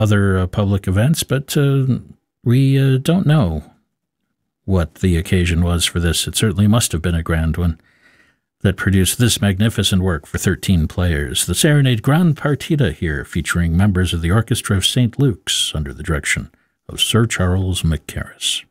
other public events, but we don't know what the occasion was for this. It certainly must have been a grand one that produced this magnificent work for 13 players. The Serenade Gran Partita here, featuring members of the Orchestra of St. Luke's under the direction of Sir Charles Mackerras.